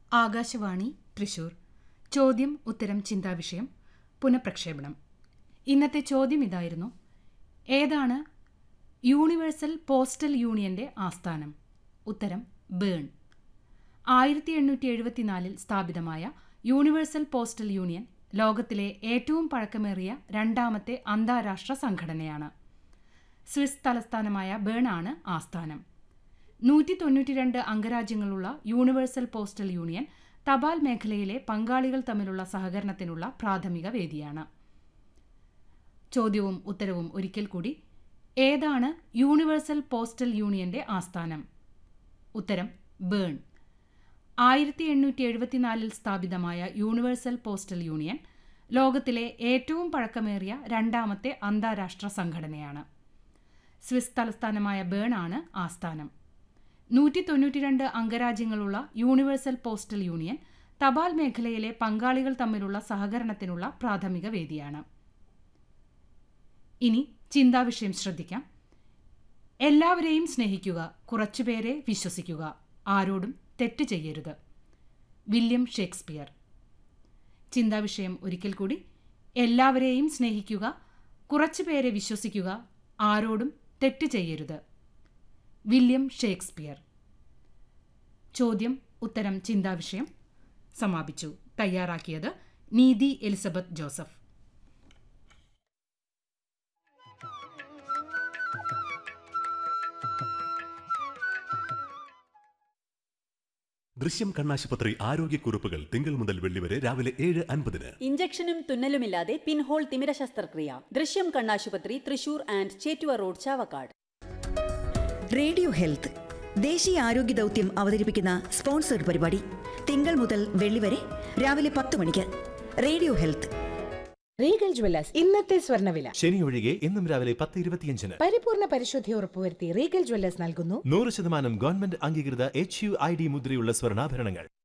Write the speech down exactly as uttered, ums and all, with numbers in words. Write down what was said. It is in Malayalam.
ആകാശവാണി തൃശൂർ. ചോദ്യം ഉത്തരം ചിന്താവിഷയം പുനഃപ്രക്ഷേപണം. ഇന്നത്തെ ചോദ്യം ഇതായിരുന്നു: ഏതാണ് യൂണിവേഴ്സൽ പോസ്റ്റൽ യൂണിയന്റെ ആസ്ഥാനം? ഉത്തരം ബേൺ. ആയിരത്തി എണ്ണൂറ്റി എഴുപത്തിനാലിൽ സ്ഥാപിതമായ യൂണിവേഴ്സൽ പോസ്റ്റൽ യൂണിയൻ ലോകത്തിലെ ഏറ്റവും പഴക്കമേറിയ രണ്ടാമത്തെ അന്താരാഷ്ട്ര സംഘടനയാണ്. സ്വിസ് തലസ്ഥാനമായ ബേൺ ആണ് ആസ്ഥാനം. നൂറ്റി തൊണ്ണൂറ്റി രണ്ട് അംഗരാജ്യങ്ങളുള്ള യൂണിവേഴ്സൽ പോസ്റ്റൽ യൂണിയൻ തപാൽ മേഖലയിലെ പങ്കാളികൾ തമ്മിലുള്ള സഹകരണത്തിനുള്ള പ്രാഥമിക വേദിയാണ്. ചോദ്യവും ഉത്തരവും ഒരിക്കൽ കൂടി: ഏതാണ് യൂണിവേഴ്സൽ പോസ്റ്റൽ യൂണിയന്റെ ആസ്ഥാനം? ഉത്തരം ബേൺ. ആയിരത്തി എണ്ണൂറ്റി എഴുപത്തിനാലിൽ സ്ഥാപിതമായ യൂണിവേഴ്സൽ പോസ്റ്റൽ യൂണിയൻ ലോകത്തിലെ ഏറ്റവും പഴക്കമേറിയ രണ്ടാമത്തെ അന്താരാഷ്ട്ര സംഘടനയാണ്. സ്വിസ് തലസ്ഥാനമായ ബേൺ ആണ് ആസ്ഥാനം. നൂറ്റി തൊണ്ണൂറ്റി രണ്ട് അംഗരാജ്യങ്ങളുള്ള യൂണിവേഴ്സൽ പോസ്റ്റൽ യൂണിയൻ തപാൽ മേഖലയിലെ പങ്കാളികൾ തമ്മിലുള്ള സഹകരണത്തിനുള്ള പ്രാഥമിക വേദിയാണ്. ഇനി ചിന്താവിഷയം ശ്രദ്ധിക്കാം. എല്ലാവരെയും സ്നേഹിക്കുക, കുറച്ചുപേരെ വിശ്വസിക്കുക, ആരോടും തെറ്റ് ചെയ്യരുത്. William Shakespeare. ചിന്താവിഷയം ഒരിക്കൽ കൂടി: എല്ലാവരെയും സ്നേഹിക്കുക, കുറച്ചുപേരെ വിശ്വസിക്കുക, ആരോടും തെറ്റ് ചെയ്യരുത്. William Shakespeare. ചോദ്യം ഉത്തരം ചിന്താവിഷയം സമാപിച്ചു. തയ്യാറാക്കിയത് നീതി എലിസബത്ത് ജോസഫ്. ദൃശ്യം കണ്ണാശുപത്രി ആരോഗ്യക്കുറിപ്പുകൾ തിങ്കൾ മുതൽ വെള്ളി വരെ രാവിലെ ഏഴ് അൻപതിന്. ഇഞ്ചക്ഷനും തുന്നലുമില്ലാതെ പിൻഹോൾ തിമിര ശസ്ത്രക്രിയ. ദൃശ്യം കണ്ണാശുപത്രി, Thrissur and Chettuva road, Chavakkad. Radio health ദേശീയ ആരോഗ്യ ദൗത്യം അവതരിപ്പിക്കുന്ന സ്പോൺസർഡ് പരിപാടി തിങ്കൾ മുതൽ വെള്ളി വരെ രാവിലെ പത്ത് മണിക്ക്. Radio health. റീഗൽ ജ്വല്ലേഴ്സ് ഇന്നത്തെ സ്വർണ്ണവില. ശനി ഒഴികെ എന്നും രാവിലെ പത്ത് ഇരുപത്തിയഞ്ചിന്. പരിപൂർണ പരിശുദ്ധി ഉറപ്പുവരുത്തി റീഗൽ ജ്വല്ലേഴ്സ് നൽകുന്നു നൂറ് ശതമാനം ഗവൺമെന്റ് അംഗീകൃത എച്ച് യു ഐ ഡി മുദ്രയുള്ള സ്വർണ്ണാഭരണങ്ങൾ.